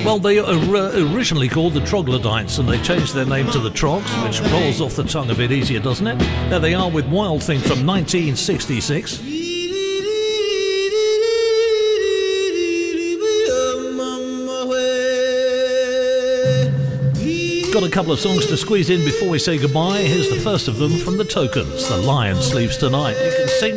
Well, they were originally called the Troglodytes, and they changed their name to the Trogs, which rolls off the tongue a bit easier, doesn't it? There they are with Wild Thing from 1966. Got a couple of songs to squeeze in before we say goodbye. Here's the first of them from the Tokens, The Lion Sleeps Tonight. You can sing